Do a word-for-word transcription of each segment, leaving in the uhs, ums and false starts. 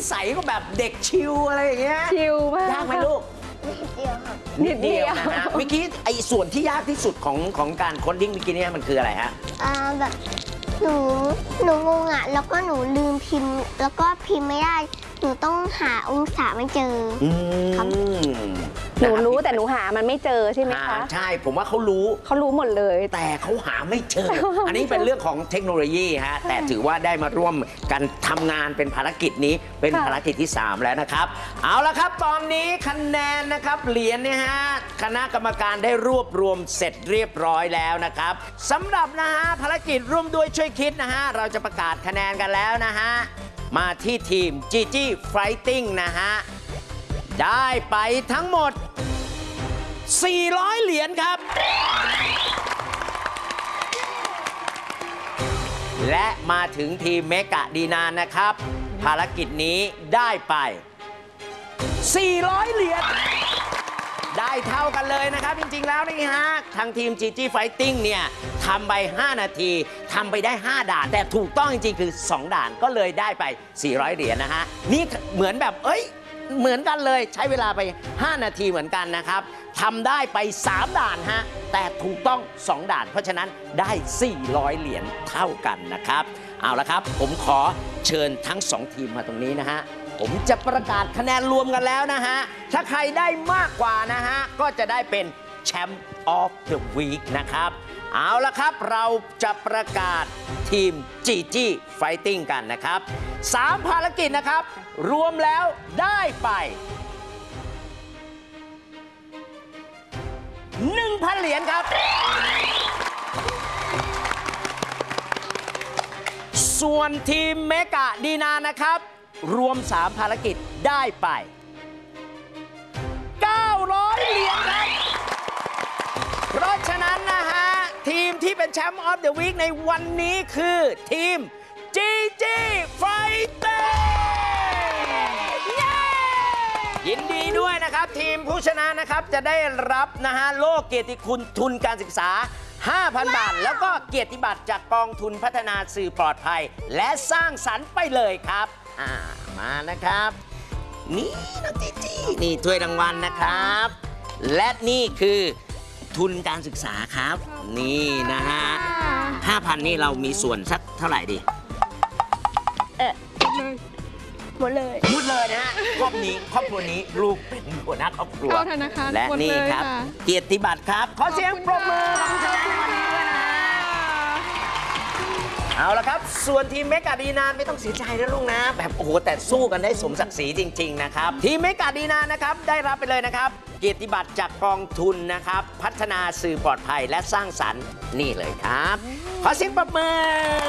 สัยก็แบบเด็กชิลอะไรอย่างเงี้ยชิลมากยากไหมลูกนิดเดียวครับนิดเดียวนะฮะเมื่อกี้ไอ้ส่วนที่ยากที่สุดของของการโคดดิ้งเมื่อกี้เนี่ยมันคืออะไรฮะอ่าแบบหนูหนูงงอ่ะแล้วก็หนูลืมพิมพ์แล้วก็พิมพ์ไม่ได้หนูต้องหาองศาไม่เจอครับหนูรู้แต่หนูหามันไม่เจอใช่ไหมคะใช่ผมว่าเขารู้เขารู้หมดเลยแต่เขาหาไม่เจอ อันนี้เป็นเรื่องของเทคโนโลยีฮะแต่ถือว่าได้มาร่วมกันทำงานเป็นภารกิจนี้เป็นภารกิจที่สามแล้วนะครับเอาละครับตอนนี้คะแนนนะครับเหรียญเนี่ยฮะคณะกรรมการได้รวบรวมเสร็จเรียบร้อยแล้วนะครับสำหรับนะฮะภารกิจร่วมด้วยช่วยคิดนะฮะเราจะประกาศคะแนนกันแล้วนะฮะมาที่ทีม จี จี Fighting นะฮะได้ไปทั้งหมดสี่ร้อยเหรียญครับและมาถึงทีมเมกะดีนานนะครับภารกิจนี้ได้ไปสี่ร้อยเหรียญได้เท่ากันเลยนะครับจริงๆแล้วนี่ฮะทางทีม จี จี Fighting เนี่ยทำไปห้านาทีทำไปได้ห้าด่านแต่ถูกต้องจริงๆคือสองด่านก็เลยได้ไปสี่ร้อยเหรียญนะฮะนี่เหมือนแบบเอ้ยเหมือนกันเลยใช้เวลาไปห้านาทีเหมือนกันนะครับทำได้ไปสามด่านฮะแต่ถูกต้องสองด่านเพราะฉะนั้นได้สี่ร้อยเหรียญเท่ากันนะครับเอาละครับผมขอเชิญทั้งสองทีมมาตรงนี้นะฮะผมจะประกาศคะแนนรวมกันแล้วนะฮะถ้าใครได้มากกว่านะฮะก็จะได้เป็นแชมป์ of the week นะครับเอาละครับเราจะประกาศทีม จี จี Fighting กันนะครับสามภารกิจนะครับรวมแล้วได้ไป หนึ่งพัน เหรียญครับส่วนทีมเมกะดีนานะครับรวมสามภารกิจได้ไปเก้าร้อยเหรียญครับเพราะฉะนั้นนะฮะทีมที่เป็นแชมป์ออฟเดอะวีคในวันนี้คือทีม จี จี Fighting ยินดีด้วยนะครับทีมผู้ชนะนะครับจะได้รับนะฮะโล่เกียรติคุณทุนการศึกษา ห้าพัน บาทแล้วก็เกียรติบัตรจากกองทุนพัฒนาสื่อปลอดภัยและสร้างสรรค์ไปเลยครับอ่ามานะครับนี่นะจีจีนี่ถ้วยรางวัลนะครับและนี่คือทุนการศึกษาครับนี่นะฮะ ห้าพัน นี่เรามีส่วนสักเท่าไหร่ดีเออหมดเลยหมดเลยนะฮะครอบนี้ครอบครัวนี้ลูกเป็นหัวหน้าครอบครัวและนี่ครับเกียรติบัตรครับขอเสียงปรบมือขอบคุณครับวันนี้ด้วยนะเอาละครับส่วนทีมเมกะดีนานไม่ต้องเสียใจนะลูกนะแบบโอ้โหแต่สู้กันได้สมศักดิ์ศรีจริงๆนะครับทีมเมกะดีนานนะครับได้รับไปเลยนะครับเกียรติบัตรจากกองทุนนะครับพัฒนาสื่อปลอดภัยและสร้างสรรค์นี่เลยครับขอเสียงปรบมือ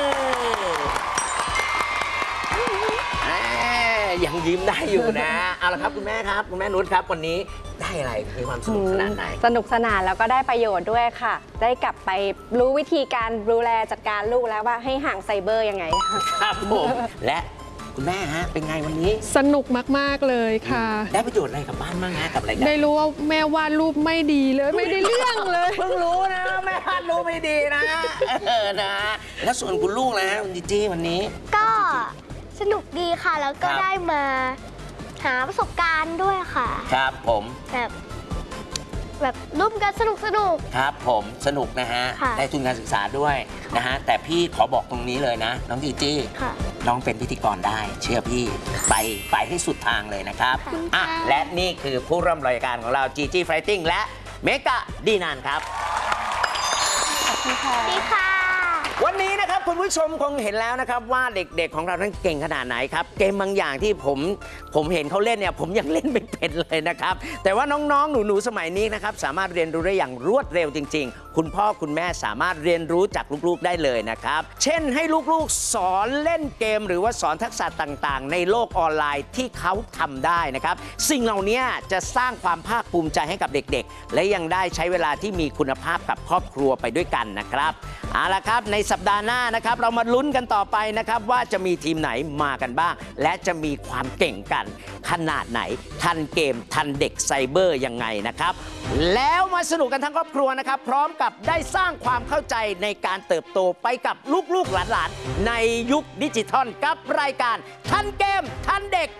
ยังยิ้มได้อยู่นะเอาละครับคุณแม่ครับคุณแม่นุชครับวันนี้ได้อะไรมีความสนุกสนานไหนสนุกสนานแล้วก็ได้ประโยชน์ด้วยค่ะได้กลับไปรู้วิธีการดูแลจัดการลูกแล้วว่าให้ห่างไซเบอร์ยังไงครับผมและคุณแม่ฮะเป็นไงวันนี้สนุกมากๆเลยค่ะได้ประโยชน์อะไรกับบ้านบ้างฮะกับอะไรกันได้รู้ว่าแม่วาดรูปไม่ดีเลยไม่ได้เรื่องเลยเพิ่งรู้นะแม่วาดรูปไม่ดีนะเออนะแล้วส่วนคุณลูกนะคุณจีจี้วันนี้ก็สนุกดีค่ะแล้วก็ได้มาหาประสบการณ์ด้วยค่ะครับผมแบบแบบร่วมกันสนุกสนุกครับผมสนุกนะฮะได้ทุนการศึกษาด้วยนะฮะแต่พี่ขอบอกตรงนี้เลยนะน้องจีจี้น้องเป็นพิธีกรได้เชื่อพี่ไปไปให้สุดทางเลยนะครับอ่ะและนี่คือผู้ร่วมรายการของเรา จี จี Fighting และเมกะดีนานครับสวัสดีค่ะวันนี้นะครับคุณผู้ชมคงเห็นแล้วนะครับว่าเด็กๆของเรานั้นเก่งขนาดไหนครับเกมบางอย่างที่ผมผมเห็นเขาเล่นเนี่ยผมยังเล่นไม่เป็นเลยนะครับแต่ว่าน้องๆหนูๆสมัยนี้นะครับสามารถเรียนรู้ได้อย่างรวดเร็วจริงๆคุณพ่อคุณแม่สามารถเรียนรู้จากลูกๆได้เลยนะครับเช่นให้ลูกๆสอนเล่นเกมหรือว่าสอนทักษะต่างๆในโลกออนไลน์ที่เขาทำได้นะครับสิ่งเหล่านี้จะสร้างความภาคภูมิใจให้กับเด็กๆและยังได้ใช้เวลาที่มีคุณภาพกับครอบครัวไปด้วยกันนะครับเอาละครับในสัปดาห์หน้านะครับเรามาลุ้นกันต่อไปนะครับว่าจะมีทีมไหนมากันบ้างและจะมีความเก่งกันขนาดไหนทันเกมทันเด็กไซเบอร์ยังไงนะครับแล้วมาสนุกกันทั้งครอบครัวนะครับพร้อมกับได้สร้างความเข้าใจในการเติบโตไปกับลูกๆหลานๆในยุคดิจิทัลกับรายการทันเกมทันเด็ก